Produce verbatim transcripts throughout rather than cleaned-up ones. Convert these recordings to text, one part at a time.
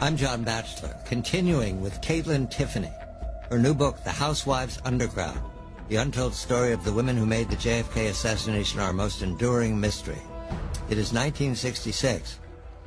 I'm John Batchelor, continuing with Caitlin Tiffany. Her new book, The Housewives Underground, the untold story of the women who made the J F K assassination our most enduring mystery. It is nineteen sixty-six,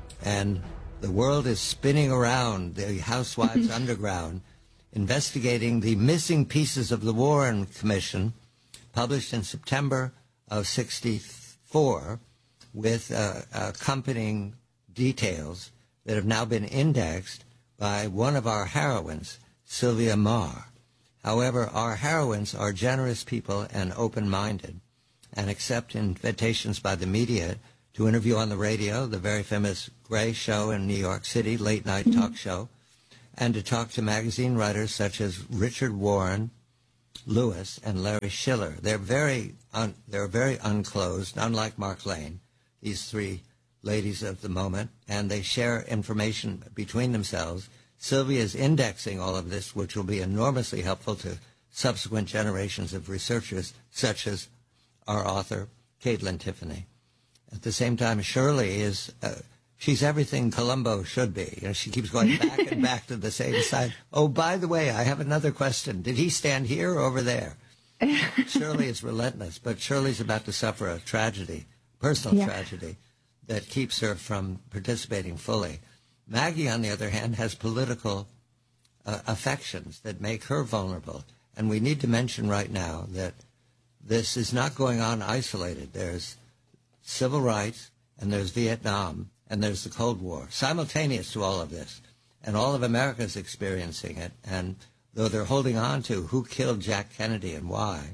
and the world is spinning around the Housewives Underground, investigating the missing pieces of the Warren Commission, published in September of sixty-four, with uh, accompanying details that have now been indexed by one of our heroines, Sylvia Meagher. However, our heroines are generous people and open-minded and accept invitations by the media to interview on the radio, the very famous Gray Show in New York City, late-night mm-hmm. talk show, and to talk to magazine writers such as Richard Warren Lewis and Larry Schiller. They're very, un, they're very unclosed, unlike Mark Lane, these three ladies of the moment, and they share information between themselves. Sylvia is indexing all of this, which will be enormously helpful to subsequent generations of researchers, such as our author, Caitlin Tiffany. At the same time, Shirley is, uh, she's everything Columbo should be. You know, she keeps going back and back to the same side. Oh, by the way, I have another question. Did he stand here or over there? Shirley is relentless, but Shirley's about to suffer a tragedy, personal yeah. tragedy, that keeps her from participating fully. Maggie, on the other hand, has political uh, affections that make her vulnerable. And we need to mention right now that this is not going on isolated. There's civil rights, and there's Vietnam, and there's the Cold War, simultaneous to all of this. And all of America is experiencing it. And though they're holding on to who killed Jack Kennedy and why,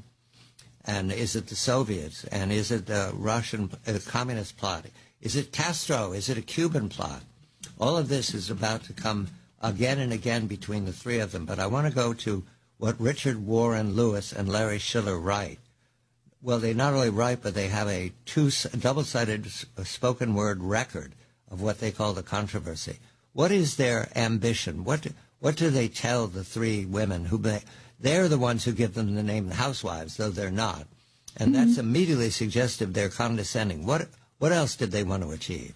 and is it the Soviets, and is it the Russian uh, communist plot? Is it Castro? Is it a Cuban plot? All of this is about to come again and again between the three of them. But I want to go to what Richard Warren Lewis and Larry Schiller write. Well, they not only write, but they have a two double-sided spoken word record of what they call the controversy. What is their ambition? What what do they tell the three women who they, they're the ones who give them the name housewives, though they're not, and mm-hmm. that's immediately suggestive they're condescending. What what else did they want to achieve?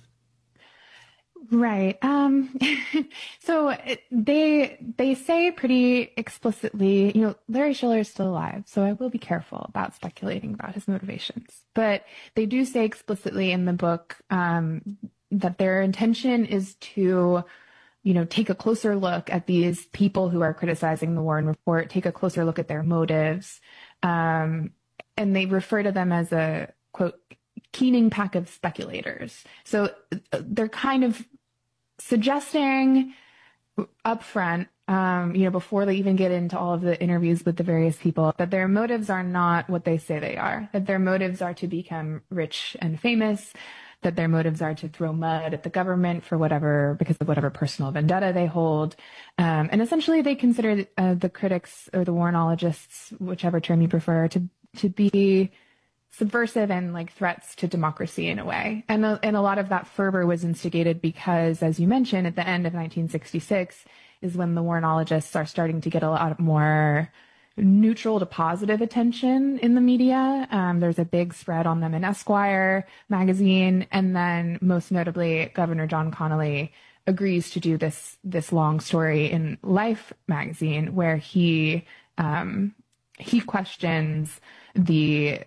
Right. Um, so they they say pretty explicitly, you know, Larry Schiller is still alive, so I will be careful about speculating about his motivations. But they do say explicitly in the book um, that their intention is to, you know, take a closer look at these people who are criticizing the Warren Report, take a closer look at their motives, um, and they refer to them as a, quote, keening pack of speculators. So they're kind of suggesting up front, um, you know, before they even get into all of the interviews with the various people, that their motives are not what they say they are, that their motives are to become rich and famous, that their motives are to throw mud at the government for whatever, because of whatever personal vendetta they hold. Um, and essentially they consider uh, the critics or the Warrenologists, whichever term you prefer, to, to be subversive and like threats to democracy in a way. And a, and a lot of that fervor was instigated because, as you mentioned, at the end of nineteen sixty-six is when the Warrenologists are starting to get a lot more neutral to positive attention in the media. Um, there's a big spread on them in Esquire magazine. And then most notably, Governor John Connolly agrees to do this, this long story in Life magazine, where he, um, he questions the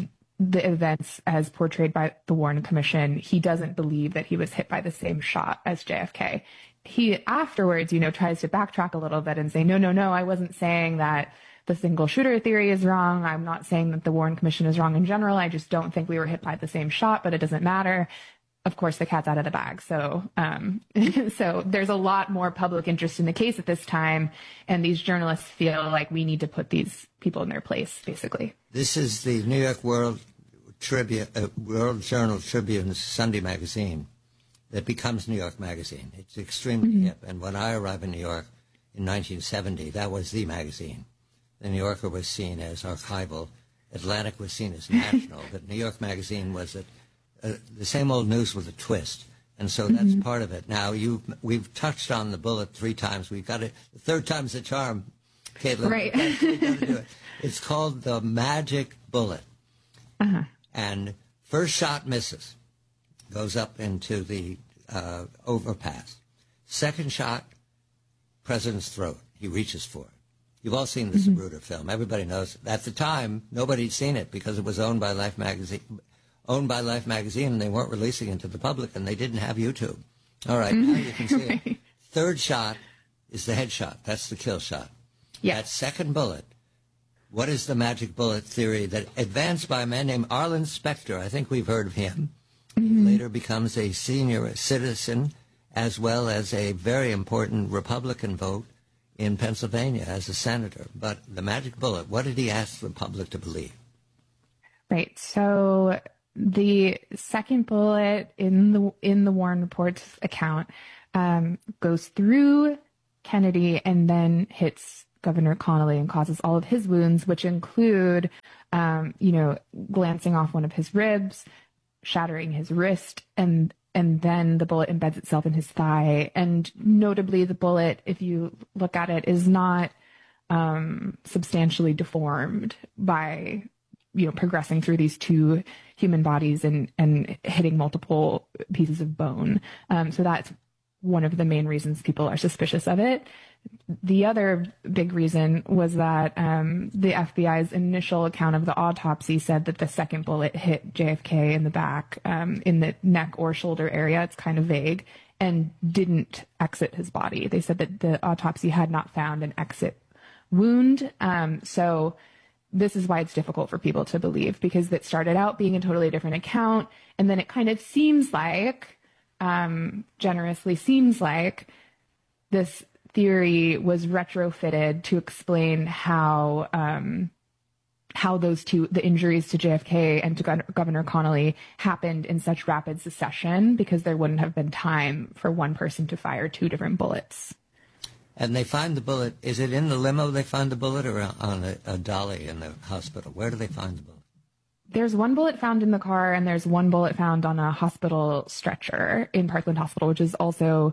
the events as portrayed by the Warren Commission. He doesn't believe that he was hit by the same shot as J F K. He afterwards, you know, tries to backtrack a little bit and say, no, no, no, I wasn't saying that the single shooter theory is wrong. I'm not saying that the Warren Commission is wrong in general. I just don't think we were hit by the same shot, but it doesn't matter. Of course, the cat's out of the bag. So, um, so there's a lot more public interest in the case at this time, and these journalists feel like we need to put these people in their place, basically. This is the New York World Tribune, uh, World Journal Tribune's Sunday magazine that becomes New York Magazine. It's extremely mm-hmm. hip. And when I arrived in New York in nineteen seventy, that was the magazine. The New Yorker was seen as archival. Atlantic was seen as national, but New York Magazine was a Uh, the same old news with a twist, and so that's mm-hmm. part of it. Now, you we've touched on the bullet three times. We've got it. The third time's the charm, Caitlin. Right. We've got, we've got to do it. It's called the magic bullet, uh-huh. and first shot misses, goes up into the uh, overpass. Second shot, president's throat. He reaches for it. You've all seen the Mm-hmm. Zapruder film. Everybody knows. At the time, nobody'd seen it because it was owned by Life magazine, owned by Life magazine, and they weren't releasing it to the public, and they didn't have YouTube. All right, now you can see it. Third shot is the headshot. That's the kill shot. Yes. That second bullet, what is the magic bullet theory that advanced by a man named Arlen Specter? I think we've heard of him. Mm-hmm. He later becomes a senior citizen as well as a very important Republican vote in Pennsylvania as a senator. But the magic bullet, what did he ask the public to believe? Right. So the second bullet in the in the Warren Report's account um, goes through Kennedy and then hits Governor Connolly and causes all of his wounds, which include, um, you know, glancing off one of his ribs, shattering his wrist, and and then the bullet embeds itself in his thigh. And notably, the bullet, if you look at it, is not um, substantially deformed by, you know, progressing through these two human bodies and, and hitting multiple pieces of bone. Um, so that's one of the main reasons people are suspicious of it. The other big reason was that um, the F B I's initial account of the autopsy said that the second bullet hit J F K in the back, um, in the neck or shoulder area. It's kind of vague, and didn't exit his body. They said that the autopsy had not found an exit wound. Um, so this is why it's difficult for people to believe, because it started out being a totally different account, and then it kind of seems like, um, generously seems like, this theory was retrofitted to explain how um, how those two, the injuries to J F K and to Go- Governor Connolly, happened in such rapid succession because there wouldn't have been time for one person to fire two different bullets. And they find the bullet. Is it in the limo they find the bullet, or on a, a dolly in the hospital? Where do they find the bullet? There's one bullet found in the car, and there's one bullet found on a hospital stretcher in Parkland Hospital, which is also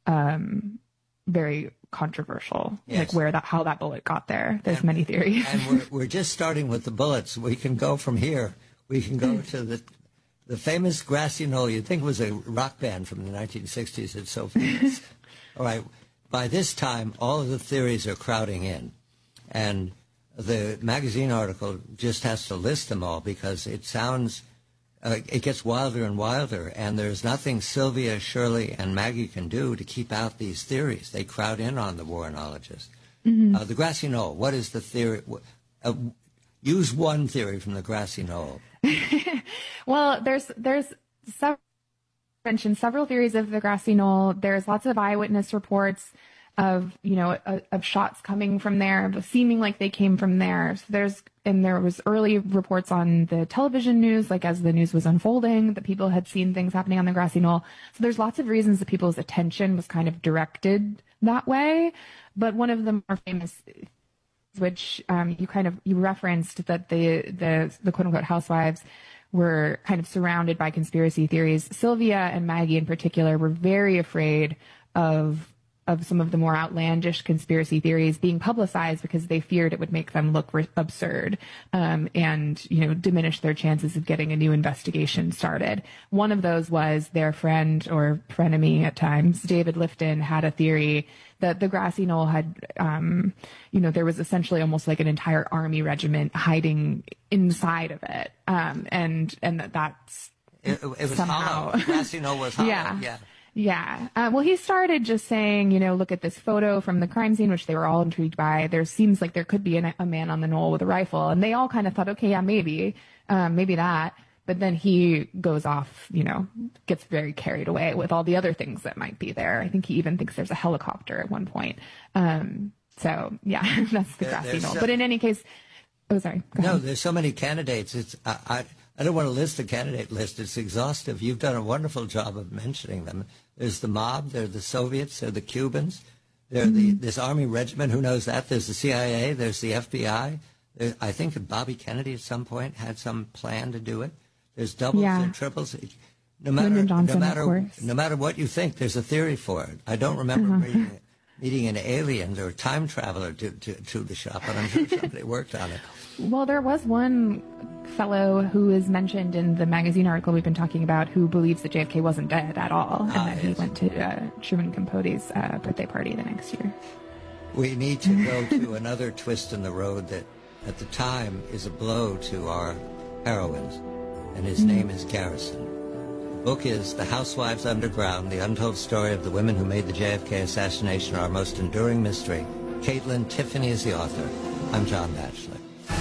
um, very controversial. Yes. Like where that, how that bullet got there. There's And- many theories. And we're, we're just starting with the bullets. We can go from here. We can go to the the famous Grassy Knoll. You'd think it was a rock band from the nineteen sixties. It's so famous. All right. By this time, all of the theories are crowding in. And the magazine article just has to list them all because it sounds, uh, it gets wilder and wilder. And there's nothing Sylvia, Shirley, and Maggie can do to keep out these theories. They crowd in on the Warrenologists. Mm-hmm. Uh, the Grassy Knoll, what is the theory? Uh, use one theory from the Grassy Knoll. Well, there's there's several mentioned several theories of the Grassy Knoll. There's lots of eyewitness reports of, you know, of, of shots coming from there, seeming like they came from there. So there's, and there was early reports on the television news, like as the news was unfolding, that people had seen things happening on the Grassy Knoll. So there's lots of reasons that people's attention was kind of directed that way. But one of the more famous, which um, you kind of, you referenced, that the, the, the quote unquote housewives were kind of surrounded by conspiracy theories. Sylvia and Maggie in particular were very afraid of of some of the more outlandish conspiracy theories being publicized because they feared it would make them look re- absurd um, and, you know, diminish their chances of getting a new investigation started. One of those was their friend, or frenemy at times, David Lifton, had a theory that the Grassy Knoll had, um, you know, there was essentially almost like an entire army regiment hiding inside of it. Um, and, and that that's It, it was somehow, hollow. Grassy Knoll was hollow. Yeah. Yeah. Yeah. Uh, well, he started just saying, you know, look at this photo from the crime scene, which they were all intrigued by. There seems like there could be an, a man on the knoll with a rifle. And they all kind of thought, okay, yeah, maybe, um, maybe that. But then he goes off, you know, gets very carried away with all the other things that might be there. I think he even thinks there's a helicopter at one point. Um, so, yeah, that's the There- Grassy there's Knoll. so- But in any case, oh, sorry. Go No, ahead. there's so many candidates. It's I, I I don't want to list the candidate list. It's exhaustive. You've done a wonderful job of mentioning them. There's the mob. There are the Soviets. There are the Cubans. There are Mm-hmm. the this Army regiment. Who knows that? There's the C I A. There's the F B I. There, I think that Bobby Kennedy at some point had some plan to do it. There's doubles Yeah. and triples. No matter Lyndon Johnson, no matter of course. no matter what you think, there's a theory for it. I don't remember Uh-huh. reading it. meeting an alien or time traveler to, to, to the shop, but I'm sure somebody worked on it. Well, there was one fellow who is mentioned in the magazine article we've been talking about who believes that J F K wasn't dead at all, and ah, that yes. he went to uh, Truman Capote's uh, birthday party the next year. We need to go to another twist in the road that, at the time, is a blow to our heroines, and his mm-hmm. name is Garrison. The book is The Housewives Underground, the untold story of the women who made the J F K assassination our most enduring mystery. Caitlin Tiffany is the author. I'm John Batchelor.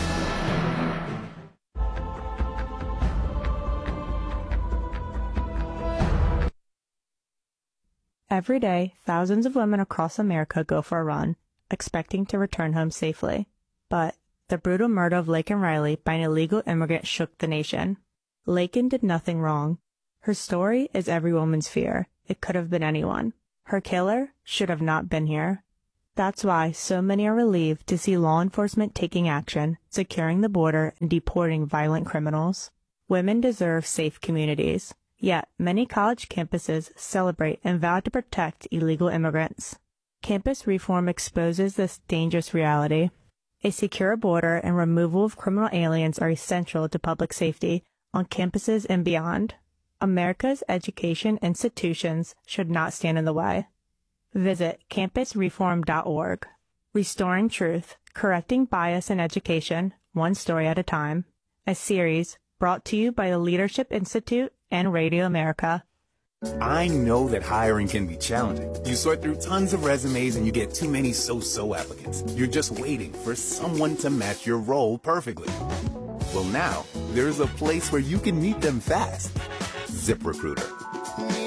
Every day, thousands of women across America go for a run, expecting to return home safely. But the brutal murder of Laken Riley by an illegal immigrant shook the nation. Laken did nothing wrong. Her story is every woman's fear. It could have been anyone. Her killer should have not been here. That's why so many are relieved to see law enforcement taking action, securing the border, and deporting violent criminals. Women deserve safe communities. Yet, many college campuses celebrate and vow to protect illegal immigrants. Campus reform exposes this dangerous reality. A secure border and removal of criminal aliens are essential to public safety on campuses and beyond. America's education institutions should not stand in the way. Visit campus reform dot org. Restoring Truth, Correcting Bias in Education, One Story at a Time. A series brought to you by the Leadership Institute and Radio America. I know that hiring can be challenging. You sort through tons of resumes and you get too many so-so applicants. You're just waiting for someone to match your role perfectly. Well, now there's a place where you can meet them fast. ZipRecruiter.